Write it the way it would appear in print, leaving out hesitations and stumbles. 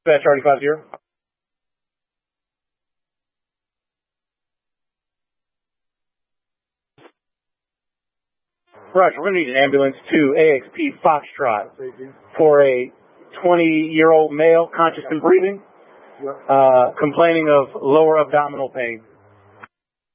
Charlie 50. Roger, we're going to need an ambulance to AXP Foxtrot for a 20-year-old male, conscious and breathing, complaining of lower abdominal pain.